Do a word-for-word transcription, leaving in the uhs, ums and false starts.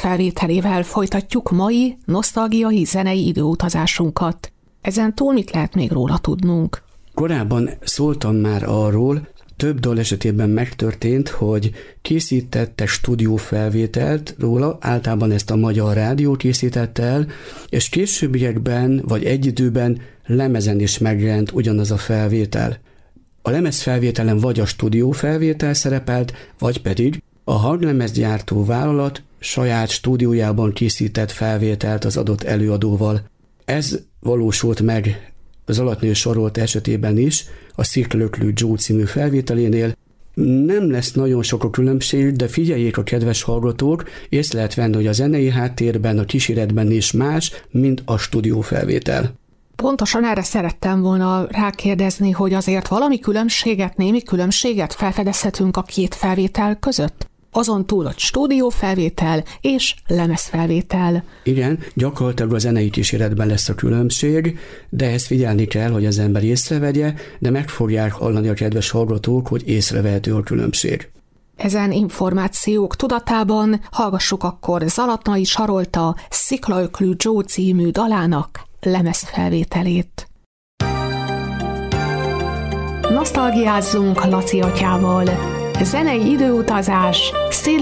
lemezfelvételével folytatjuk mai nosztalgiai zenei időutazásunkat. Ezen túl mit lehet még róla tudnunk? Korábban szóltam már arról, több dal esetében megtörtént, hogy készítettek stúdiófelvételt róla, általában ezt a Magyar Rádió készítette el, és későbbiekben vagy egy időben lemezen is megjelent ugyanaz a felvétel. A lemezfelvételen vagy a stúdiófelvétel szerepelt, vagy pedig a hanglemezgyártó vállalat saját stúdiójában készített felvételt az adott előadóval. Ez valósult meg az alattnél sorolt esetében is, a Sziklöklő Joe című felvételénél. Nem lesz nagyon sok a különbség, de figyeljék a kedves hallgatók, észre lehet venni, hogy a zenei háttérben, a kíséretben is más, mint a stúdiófelvétel. Pontosan erre szerettem volna rákérdezni, hogy azért valami különbséget, némi különbséget felfedezhetünk a két felvétel között? Azon túl, hogy stúdiófelvétel és lemezfelvétel. Igen, gyakorlatilag a zenei kíséretben lesz a különbség, de ezt figyelni kell, hogy az ember észrevegye, de meg fogják hallani a kedves hallgatók, hogy észrevehető a különbség. Ezen információk tudatában hallgassuk akkor Zalatnai Sarolta Sziklöklő Joe című dalának lemezfelvételét. Nosztalgiázzunk Laci atyával. Zenei időutazás széles